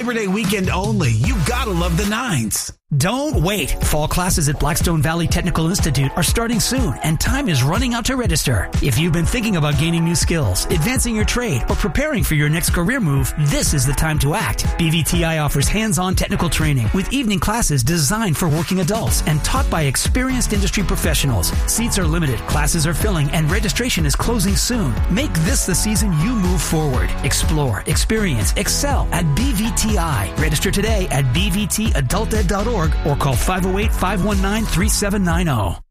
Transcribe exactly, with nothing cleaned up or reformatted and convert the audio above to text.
Labor Day weekend only. You gotta love the nines. Don't wait. Fall classes at Blackstone Valley Technical Institute are starting soon, and time is running out to register. If you've been thinking about gaining new skills, advancing your trade, or preparing for your next career move, this is the time to act. B V T I offers hands-on technical training with evening classes designed for working adults and taught by experienced industry professionals. Seats are limited, classes are filling, and registration is closing soon. Make this the season you move forward. Explore, experience, excel at B V T I. Register today at b v t adult ed dot org or call five oh eight, five one nine, three seven nine zero.